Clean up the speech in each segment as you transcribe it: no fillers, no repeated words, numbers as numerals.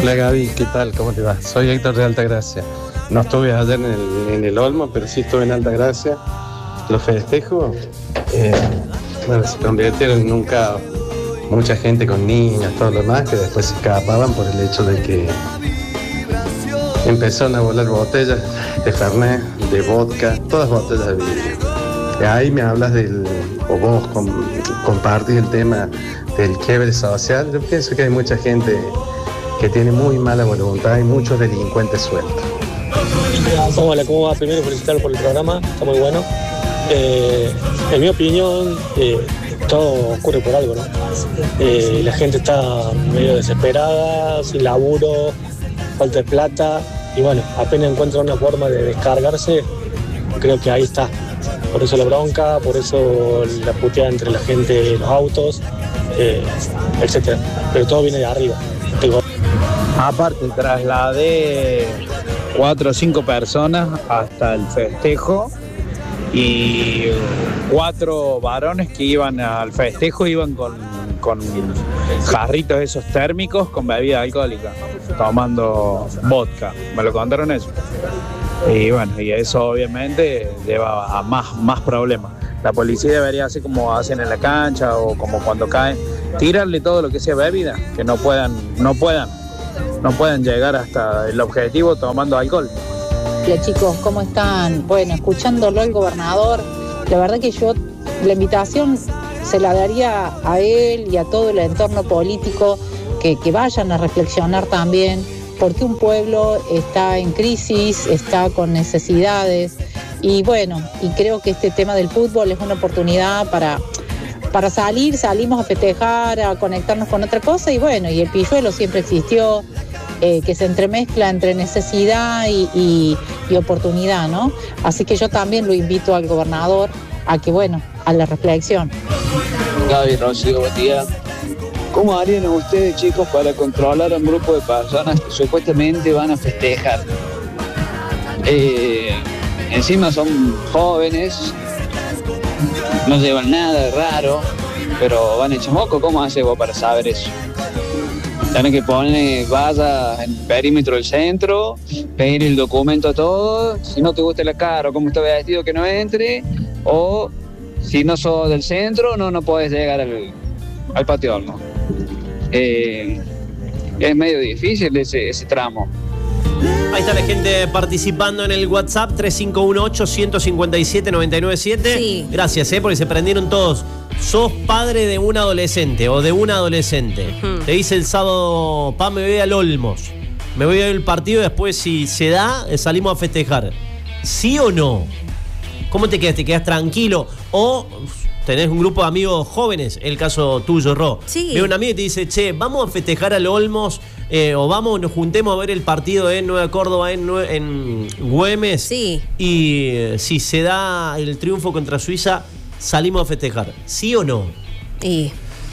Hola Gaby, ¿qué tal? ¿Cómo te va? Soy Héctor de Altagracia. No estuve ayer en el Olmo, pero sí estuve en Altagracia. Los festejos, se convirtieron en un caos. Mucha gente con niños, todo lo demás, que después se escapaban por el hecho de que empezaron a volar botellas de Fernet, de vodka, todas botellas de vidrio. Y ahí me hablas o vos compartís el tema del quiebre social. Yo pienso que hay mucha gente que tiene muy mala voluntad y muchos delincuentes sueltos. Hola, ¿cómo va? Primero felicitarlo por el programa, está muy bueno. En mi opinión, todo ocurre por algo, ¿no? La gente está medio desesperada, sin laburo, falta de plata, y bueno, apenas encuentra una forma de descargarse, creo que ahí está. Por eso la bronca, por eso la puteada entre la gente, los autos, etc. Pero todo viene de arriba. Aparte, trasladé 4 o 5 personas hasta el festejo y 4 varones que iban al festejo iban con jarritos esos térmicos con bebida alcohólica, tomando vodka. Me lo contaron eso. Y bueno, y eso obviamente lleva a más problemas. La policía debería hacer como hacen en la cancha o como cuando caen, tirarle todo lo que sea bebida, que no puedan llegar hasta el objetivo tomando alcohol. Hola chicos, ¿cómo están? Bueno, escuchándolo al gobernador, la verdad que yo la invitación se la daría a él y a todo el entorno político que vayan a reflexionar también, porque un pueblo está en crisis, está con necesidades y bueno, y creo que este tema del fútbol es una oportunidad para salimos a festejar, a conectarnos con otra cosa y bueno, y el pilluelo siempre existió, que se entremezcla entre necesidad y oportunidad, ¿no? Así que yo también lo invito al gobernador a que, bueno, a la reflexión. Gaby, Rocío, buen día. ¿Cómo harían ustedes, chicos, para controlar a un grupo de personas que supuestamente van a festejar? Encima son jóvenes, no llevan nada de raro, pero van hechos moco. ¿Cómo haces vos para saber eso? Tienen que poner vallas en el perímetro del centro, pedir el documento a todos, si no te gusta la cara o cómo está vestido que no entre, o si no sos del centro no podés llegar al patio horno. Es medio difícil ese tramo. Ahí está la gente participando en el WhatsApp 3518-157-997. Sí. Gracias, porque se prendieron todos. Sos padre de un adolescente o de una adolescente. Te dice el sábado, me voy al Olmos. Me voy a ver el partido y después, si se da, salimos a festejar. ¿Sí o no? ¿Cómo te quedas? ¿Te quedas tranquilo? O tenés un grupo de amigos jóvenes, el caso tuyo, Ro. Sí. Ve un amigo y te dice, che, vamos a festejar al Olmos, o vamos, nos juntemos a ver el partido en Nueva Córdoba, en Güemes. Sí. Y si se da el triunfo contra Suiza, salimos a festejar. ¿Sí o no? Y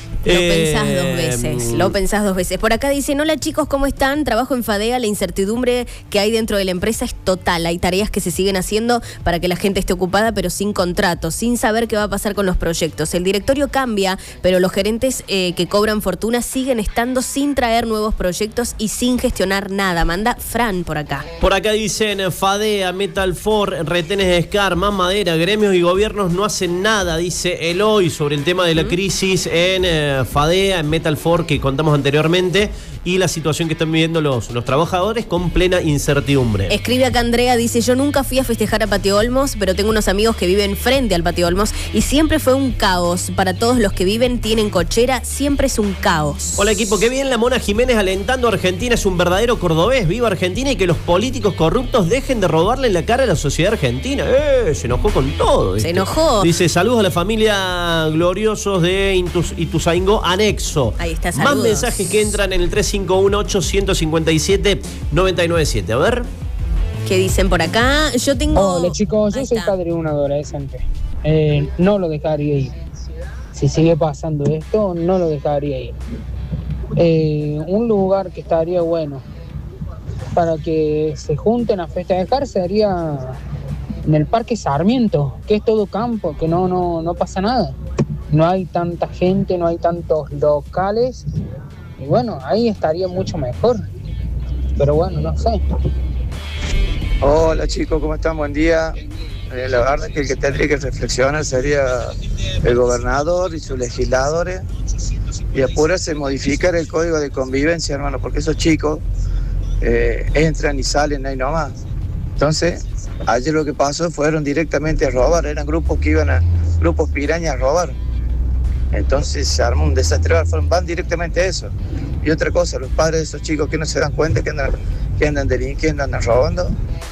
lo pensás dos veces. Por acá dicen, hola chicos, ¿cómo están? Trabajo en Fadea, la incertidumbre que hay dentro de la empresa es total. Hay tareas que se siguen haciendo para que la gente esté ocupada, pero sin contrato, sin saber qué va a pasar con los proyectos. El directorio cambia, pero los gerentes que cobran fortuna siguen estando sin traer nuevos proyectos y sin gestionar nada. Manda Fran por acá. Por acá dicen, Fadea, Metal For, retenes de Scar, más madera, gremios y gobiernos no hacen nada, dice Eloy, sobre el tema de la crisis en Fadea, en Metal For, que contamos anteriormente, y la situación que están viviendo los trabajadores con plena incertidumbre. Escribe acá Andrea, dice, yo nunca fui a festejar a Patio Olmos, pero tengo unos amigos que viven frente al Patio Olmos y siempre fue un caos. Para todos los que viven, tienen cochera, siempre es un caos. Hola equipo, qué bien la Mona Jiménez alentando a Argentina, es un verdadero cordobés, viva Argentina y que los políticos corruptos dejen de robarle la cara a la sociedad argentina. Se enojó con todo. ¿Viste? Se enojó. Dice, saludos a la familia gloriosos de Ituzaingó Anexo. Ahí está, saludos. Más mensajes que entran en el 3518-157-997. A ver. ¿Qué dicen por acá? Yo tengo... Hola chicos, yo soy padre de un adolescente. No lo dejaría ir. Si sigue pasando esto, no lo dejaría ir. Un lugar que estaría bueno para que se junten a festejar sería en el Parque Sarmiento, que es todo campo, que no pasa nada. No hay tanta gente, no hay tantos locales. Y bueno, ahí estaría mucho mejor. pero bueno, no sé. Hola chicos, ¿cómo están? Buen día. La verdad es que el que tendría que reflexionar sería el gobernador y sus legisladores y apurarse a modificar el código de convivencia, hermano, porque esos chicos entran y salen ahí nomás. Entonces, ayer lo que pasó fueron directamente a robar, eran grupos que iban grupos pirañas a robar. Entonces se armó un desastre, van directamente a eso. Y otra cosa, los padres de esos chicos que no se dan cuenta que andan delinquiendo, andan robando.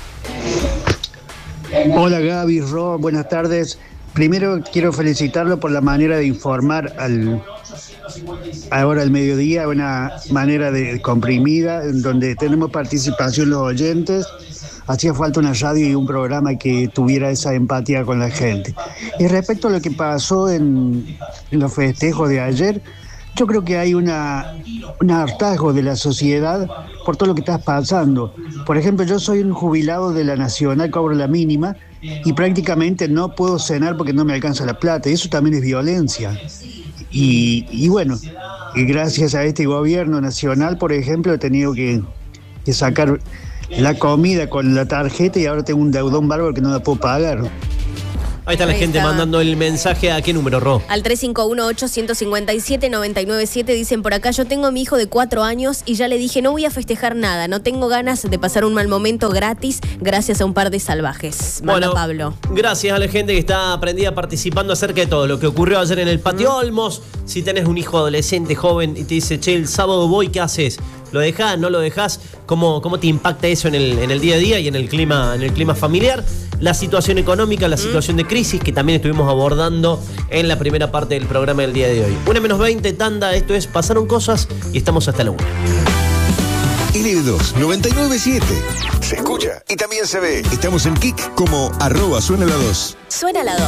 Hola Gaby, Ro, buenas tardes. Primero quiero felicitarlo por la manera de informar ahora al mediodía, una manera comprimida, en donde tenemos participación los oyentes. Hacía falta una radio y un programa que tuviera esa empatía con la gente. Y respecto a lo que pasó en los festejos de ayer, yo creo que hay un hartazgo de la sociedad por todo lo que está pasando. Por ejemplo, yo soy un jubilado de la Nacional, cobro la mínima y prácticamente no puedo cenar porque no me alcanza la plata. Y eso también es violencia. Y bueno, y gracias a este gobierno nacional, por ejemplo, he tenido que sacar la comida con la tarjeta y ahora tengo un deudón bárbaro que no la puedo pagar. Ahí está la gente mandando el mensaje. ¿A qué número, Ro? Al 351-857-997. Dicen por acá, yo tengo a mi hijo de 4 años y ya le dije, no voy a festejar nada, no tengo ganas de pasar un mal momento gratis gracias a un par de salvajes. Bueno, Pablo. Gracias a la gente que está prendida participando acerca de todo lo que ocurrió ayer en el Patio Olmos. Si tenés un hijo adolescente, joven, y te dice, che, el sábado voy, ¿qué haces? ¿Lo dejás? ¿No lo dejás? ¿Cómo te impacta eso en el día a día y en el clima familiar? La situación económica, la situación de crisis que también estuvimos abordando en la primera parte del programa del día de hoy. 1:20, tanda, esto es Pasaron Cosas y estamos hasta la 1. LB2 997. Se escucha y también se ve. Estamos en Kik como @suena la 2. Suena la 2.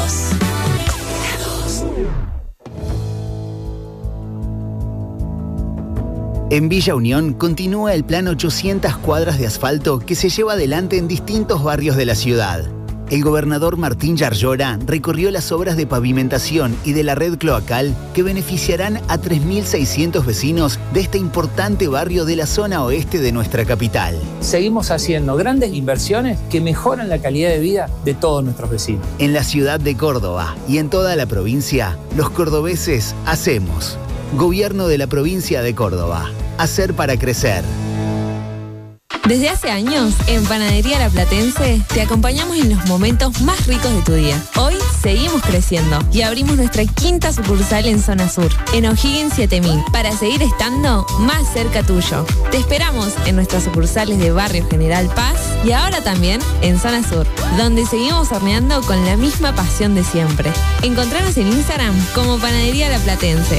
En Villa Unión continúa el plan 800 cuadras de asfalto que se lleva adelante en distintos barrios de la ciudad. El gobernador Martín Yarlora recorrió las obras de pavimentación y de la red cloacal que beneficiarán a 3.600 vecinos de este importante barrio de la zona oeste de nuestra capital. Seguimos haciendo grandes inversiones que mejoran la calidad de vida de todos nuestros vecinos. En la ciudad de Córdoba y en toda la provincia, los cordobeses hacemos. Gobierno de la provincia de Córdoba. Hacer para crecer. Desde hace años, en Panadería La Platense, te acompañamos en los momentos más ricos de tu día. Hoy seguimos creciendo y abrimos nuestra 5ª sucursal en Zona Sur, en O'Higgins 7000, para seguir estando más cerca tuyo. Te esperamos en nuestras sucursales de Barrio General Paz y ahora también en Zona Sur, donde seguimos horneando con la misma pasión de siempre. Encontranos en Instagram como Panadería La Platense.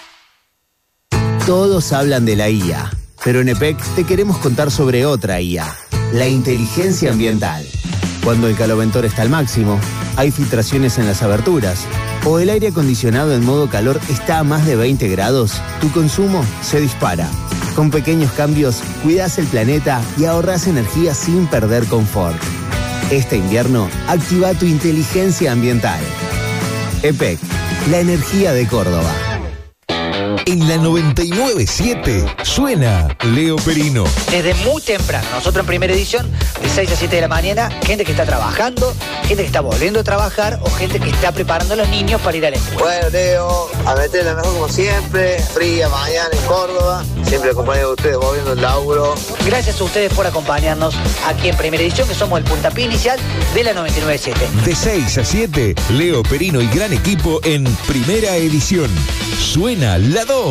Todos hablan de la IA, pero en EPEC te queremos contar sobre otra IA, la inteligencia ambiental. Cuando el caloventor está al máximo, hay filtraciones en las aberturas, o el aire acondicionado en modo calor está a más de 20 grados, tu consumo se dispara. Con pequeños cambios, cuidás el planeta y ahorrás energía sin perder confort. Este invierno, activa tu inteligencia ambiental. EPEC, la energía de Córdoba. En la 997 suena Leo Perino. Desde muy temprano, nosotros en Primera Edición, de 6 a 7 de la mañana, gente que está trabajando, gente que está volviendo a trabajar o gente que está preparando a los niños para ir a la escuela. Bueno, Leo, a meterla mejor como siempre, fría mañana en Córdoba, siempre acompañado de ustedes volviendo el laburo. Gracias a ustedes por acompañarnos aquí en Primera Edición, que somos el puntapié inicial de la 997. De 6 a 7, Leo Perino y gran equipo en Primera Edición. Suena la 2.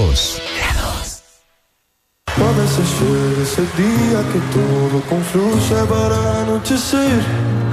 A veces llega ese día que todo confluye para anochecer.